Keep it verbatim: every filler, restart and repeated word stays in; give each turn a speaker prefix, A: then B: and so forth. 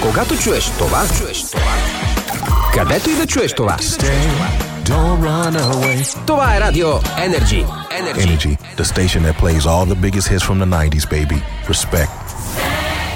A: Когато чуеш това, чуеш това, където и да чуеш това.
B: Stay, don't run away.
A: Това е Радио Energy.
B: Energy, the station that plays all the biggest hits from the nineties, baby. Respect.